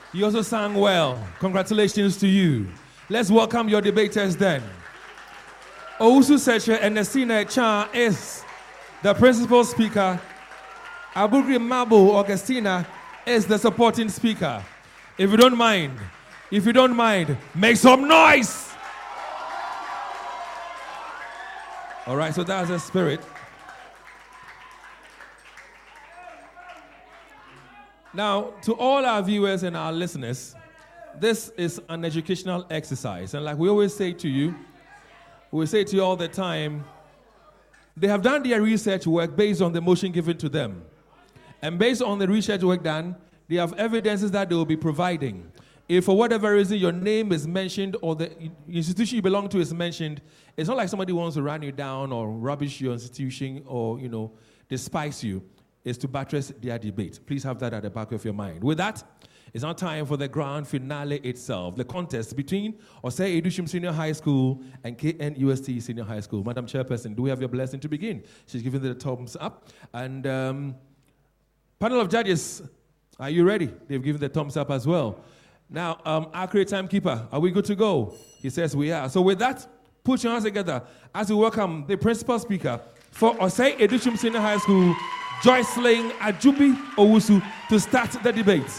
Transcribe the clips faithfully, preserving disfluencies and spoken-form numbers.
You also sang well. Congratulations to you. Let's welcome your debaters then. Owusu Seche Enesina Chan is the principal speaker. Abugri Mabu Augustina is the supporting speaker. If you don't mind, if you don't mind, make some noise. All right, so that's the spirit. Now, to all our viewers and our listeners, this is an educational exercise. And like we always say to you, we say to you all the time, they have done their research work based on the motion given to them. And based on the research work done, they have evidences that they will be providing. If for whatever reason your name is mentioned or the institution you belong to is mentioned, it's not like somebody wants to run you down or rubbish your institution or, you know, despise you. It's to buttress their debate. Please have that at the back of your mind. With that, it's now time for the grand finale itself, the contest between Osei Edushim Senior High School and K N U S T Senior High School. Madam Chairperson, do we have your blessing to begin? She's giving the thumbs up. And um, panel of judges, are you ready? They've given the thumbs up as well. Now, um, accurate timekeeper, are we good to go? He says we are. So with that, put your hands together as we welcome the principal speaker for Osei Edushim Senior High School, Joycelyn Ajubi Owusu, to start the debate.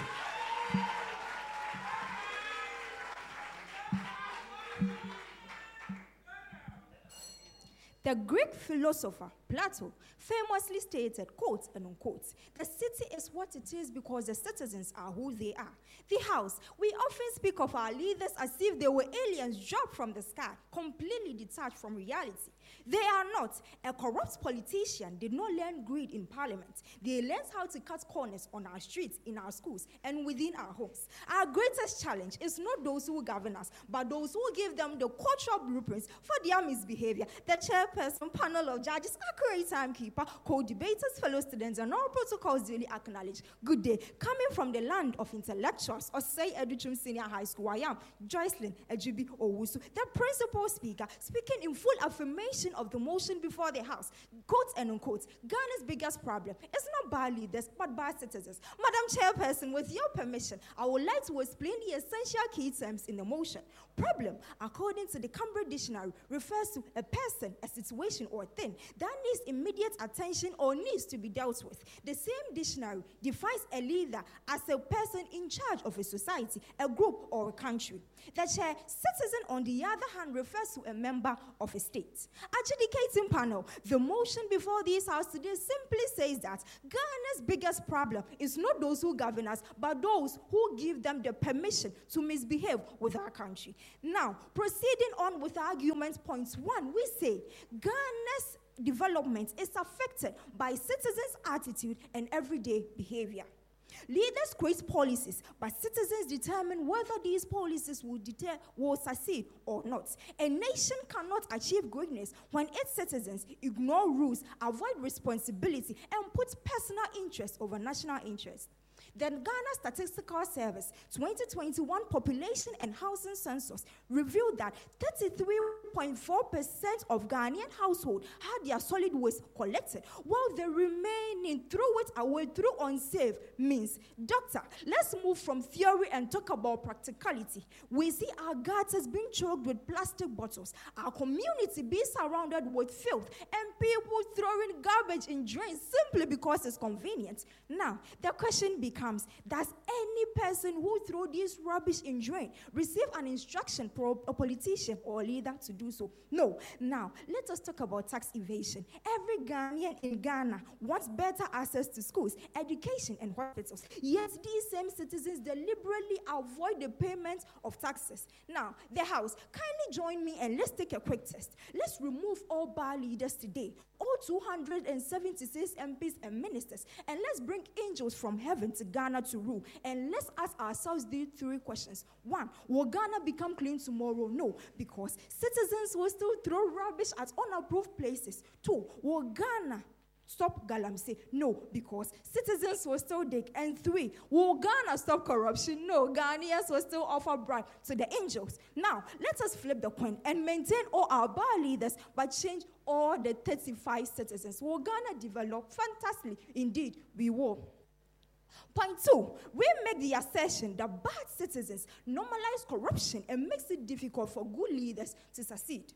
The Greek philosopher Plato famously stated, quote and unquote, "The city is what it is because the citizens are who they are." The House, we often speak of our leaders as if they were aliens dropped from the sky, completely detached from reality. They are not. A corrupt politician did not learn greed in parliament. They learned how to cut corners on our streets, in our schools, and within our homes. Our greatest challenge is not those who govern us, but those who give them the cultural blueprints for their misbehavior. The chairperson, panel of judges, accurate timekeeper, co-debaters, fellow students, and all protocols duly acknowledged. Good day. Coming from the land of intellectuals, Osei Edushim Senior High School, I am Joycelyn Ajubi Owusu, the principal speaker, speaking in full affirmation of the motion before the House. Quote and unquote, Ghana's biggest problem is not bad leaders, but bad citizens. Madam Chairperson, with your permission, I would like to explain the essential key terms in the motion. Problem, according to the Cambridge Dictionary, refers to a person, a situation, or thing that needs immediate attention or needs to be dealt with. The same dictionary defines a leader as a person in charge of a society, a group, or a country. The chair, citizen, on the other hand, refers to a member of a state. Adjudicating panel, the motion before this House today simply says that Ghana's biggest problem is not those who govern us, but those who give them the permission to misbehave with our country. Now, proceeding on with argument points one, we say Ghana's development is affected by citizens' attitude and everyday behavior. Leaders create policies, but citizens determine whether these policies will, deter, will succeed or not. A nation cannot achieve greatness when its citizens ignore rules, avoid responsibility, and put personal interest over national interest. The Ghana Statistical Service twenty twenty-one Population and Housing Census revealed that thirty-three point four percent of Ghanaian households had their solid waste collected, while the remaining threw it away through unsafe means. Doctor, let's move from theory and talk about practicality. We see our gutters being choked with plastic bottles, our community being surrounded with filth, and people throwing garbage in drains simply because it's convenient. Now, the question becomes, does any person who throw this rubbish in drain receive an instruction from a politician or a leader to do so? No. Now, let us talk about tax evasion. Every Ghanaian in Ghana wants better access to schools, education, and hospitals. Yet these same citizens deliberately avoid the payment of taxes. Now, the House, kindly join me and let's take a quick test. Let's remove all bar leaders today, all two hundred seventy-six M Ps and ministers, and let's bring angels from heaven to Ghana to rule. And let's ask ourselves these three questions. One, will Ghana become clean tomorrow? No, because citizens will still throw rubbish at unapproved places. Two, will Ghana stop galamsey? No, because citizens will still dig. And three, will Ghana stop corruption? No, Ghanaians will still offer bribe to the angels. Now, let us flip the coin and maintain all our bar leaders, but change all the thirty-five citizens. Will Ghana develop? Fantastically, indeed, we will. Point two, we make the assertion that bad citizens normalize corruption and makes it difficult for good leaders to succeed.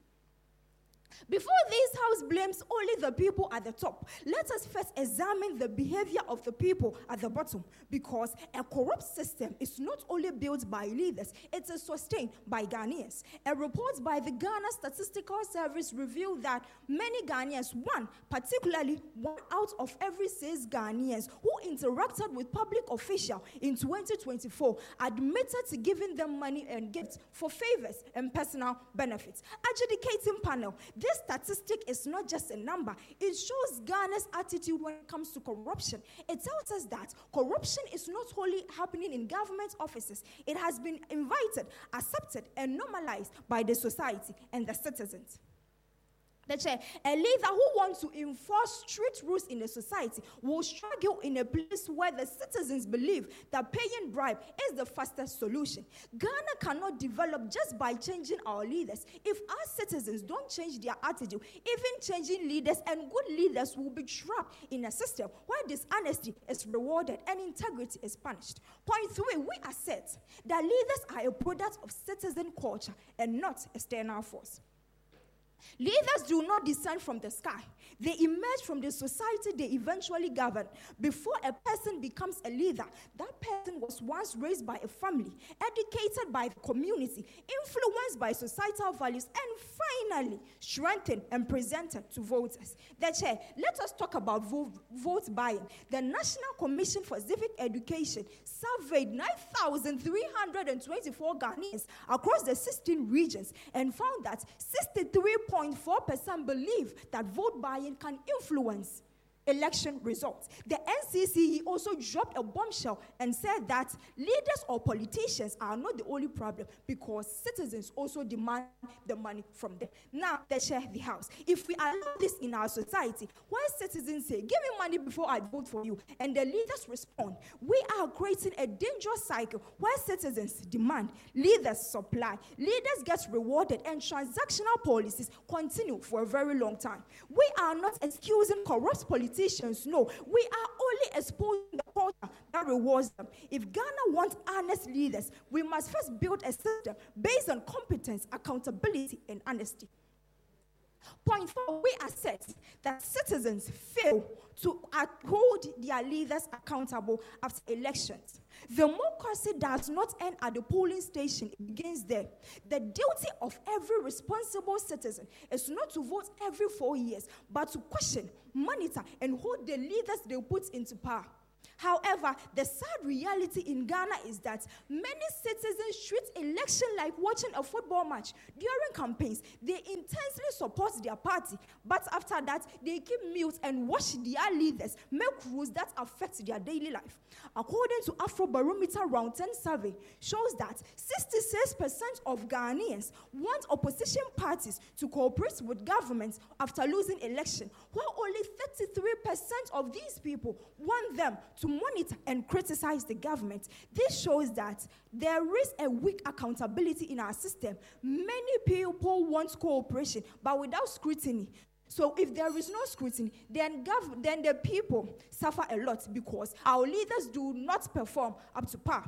Before this house blames only the people at the top, let us first examine the behavior of the people at the bottom, because a corrupt system is not only built by leaders, it is sustained by Ghanaians. A report by the Ghana Statistical Service revealed that many Ghanaians, one, particularly one out of every six Ghanaians who interacted with public officials in twenty twenty-four, admitted to giving them money and gifts for favors and personal benefits. Adjudicating panel. This statistic is not just a number. It shows Ghana's attitude when it comes to corruption. It tells us that corruption is not only happening in government offices. It has been invited, accepted, and normalized by the society and the citizens. The chair, a leader who wants to enforce strict rules in the society will struggle in a place where the citizens believe that paying bribe is the fastest solution. Ghana cannot develop just by changing our leaders. If our citizens don't change their attitude, even changing leaders and good leaders will be trapped in a system where dishonesty is rewarded and integrity is punished. Point three, we assert that leaders are a product of citizen culture and not external force. Leaders do not descend from the sky. They emerge from the society they eventually govern. Before a person becomes a leader, that person was once raised by a family, educated by the community, influenced by societal values, and finally strengthened and presented to voters. The chair, let us talk about vote, vote buying. The National Commission for Civic Education surveyed nine thousand three hundred twenty-four Ghanaians across the sixteen regions and found that sixty-three point four percent believe that vote buying can influence election results. The N C C E also dropped a bombshell and said that leaders or politicians are not the only problem, because citizens also demand the money from them. Now, they share the house. If we allow this in our society, where citizens say, give me money before I vote for you, and the leaders respond, we are creating a dangerous cycle where citizens demand, leaders supply, leaders get rewarded, and transactional policies continue for a very long time. We are not excusing corrupt politicians. No, we are only exposing the culture that rewards them. If Ghana wants honest leaders, we must first build a system based on competence, accountability, and honesty. Point four, we assert that citizens fail to hold their leaders accountable after elections. Democracy does not end at the polling station, it begins there. The duty of every responsible citizen is not to vote every four years, but to question, monitor, and hold the leaders they put into power. However, the sad reality in Ghana is that many citizens treat election like watching a football match. During campaigns, they intensely support their party, but after that, they keep mute and watch their leaders make rules that affect their daily life. According to Afrobarometer Round ten survey, shows that sixty-six percent of Ghanaians want opposition parties to cooperate with governments after losing election, while only thirty-three percent of these people want them to monitor and criticize the government. This shows that there is a weak accountability in our system. Many people want cooperation, but without scrutiny. So if there is no scrutiny, then, gov- then the people suffer a lot because our leaders do not perform up to par.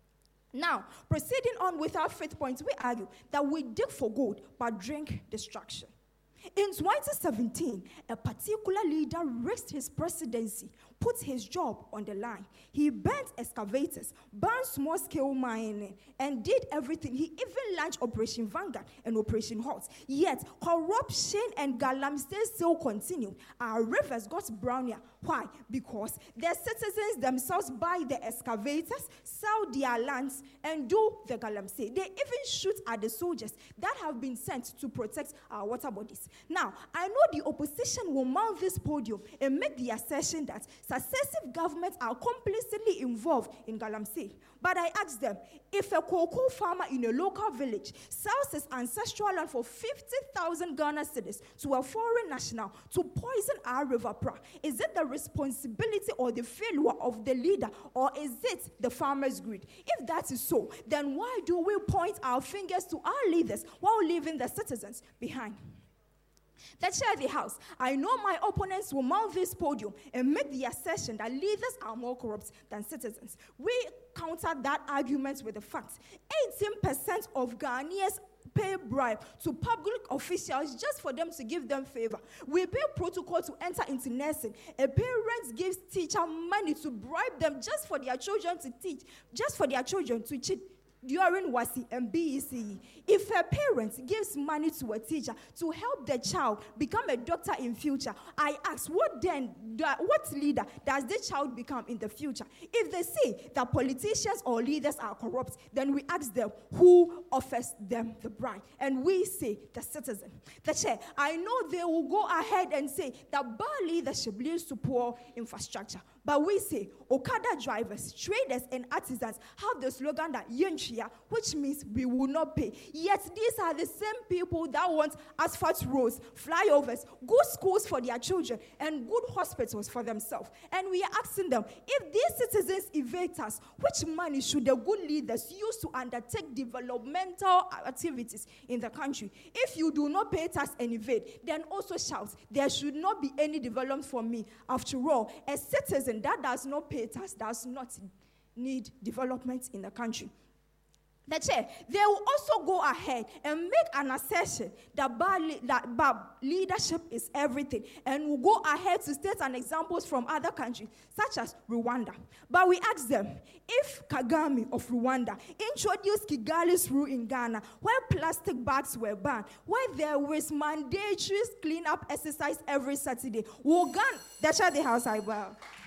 Now, proceeding on with our fifth point, we argue that we dig for gold but drink destruction. In twenty seventeen, a particular leader risked his presidency, put his job on the line. He burnt excavators, burned small-scale mining, and did everything. He even launched Operation Vanguard and Operation Halt. Yet, corruption and galamsey still continued. Our rivers got browner. Why? Because the citizens themselves buy the excavators, sell their lands, and do the galamsey. They even shoot at the soldiers that have been sent to protect our water bodies. Now, I know the opposition will mount this podium and make the assertion that successive governments are complicitly involved in galamsey. But I ask them, if a cocoa farmer in a local village sells his ancestral land for fifty thousand Ghana cedis to a foreign national to poison our river Pra, is it the responsibility or the failure of the leader, or is it the farmer's greed? If that is so, then why do we point our fingers to our leaders while leaving the citizens behind? The chair of the House. I know my opponents will mount this podium and make the assertion that leaders are more corrupt than citizens. We counter that argument with the facts. eighteen percent of Ghanaians pay bribe to public officials just for them to give them favor. We pay protocol to enter into nursing. A parent gives teacher money to bribe them just for their children to teach, just for their children to cheat during W A S I and B E C E. If a parent gives money to a teacher to help the child become a doctor in future, I ask, what then, what leader does the child become in the future? If they say that politicians or leaders are corrupt, then we ask them who offers them the bribe. And we say the citizen. The chair, I know they will go ahead and say that bad leadership leads to poor infrastructure. But we say Okada drivers, traders, and artisans have the slogan that Yenchia, which means we will not pay. Yet these are the same people that want asphalt roads, flyovers, good schools for their children, and good hospitals for themselves. And we are asking them, if these citizens evade us, which money should the good leaders use to undertake developmental activities in the country? If you do not pay tax and evade, then also shout, there should not be any development for me. After all, a citizen that does not pay tax does not need development in the country. The chair, they will also go ahead and make an assertion that bad, that bad leadership is everything, and will go ahead to state an examples from other countries, such as Rwanda. But we ask them, if Kagame of Rwanda introduced Kigali's rule in Ghana, where plastic bags were banned, where there was mandatory cleanup exercise every Saturday, will Ghana, the chair, the House, I will.